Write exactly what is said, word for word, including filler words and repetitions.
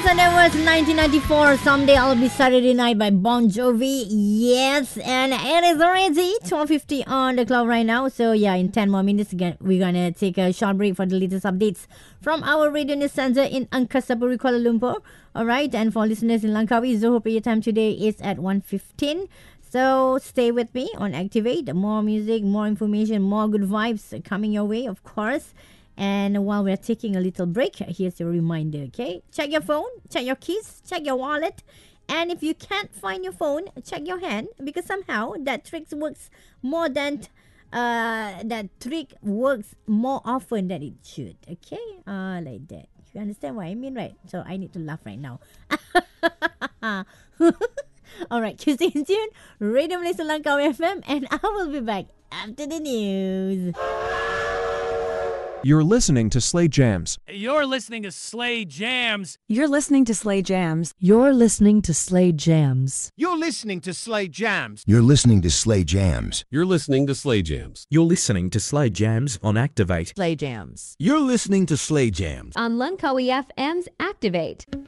Yes, and that was nineteen ninety-four, Someday I'll Be Saturday Night by Bon Jovi. Yes, and it is already twelve fifty on the clock right now. So yeah, in ten more minutes, again, we're going to take a short break for the latest updates from our Radio News Center in Angkasa Puri, Kuala Lumpur. Alright, and for listeners in Langkawi, Zoho Prayer time today is at one fifteen. So stay with me on Activate. More music, more information, more good vibes coming your way, of course. And while we're taking a little break, here's your reminder, okay? Check your phone, check your keys, check your wallet. And if you can't find your phone, check your hand, because somehow that trick works more than uh that trick works more often than it should. Okay? Uh like that. You understand what I mean, right? So I need to laugh right now. Alright, stay tuned. Radio Malaysia Langkawi F M, and I will be back after the news. You're listening to Slay Jams. You're listening to Slay Jams. You're listening to Slay Jams. You're listening to Slay Jams. You're listening to Slay Jams. You're listening to Slay Jams. You're listening to Slay Jams. You're listening to Slay Jams on Activate. Slay Jams. You're listening to Slay Jams on Langkawi F M's Activate.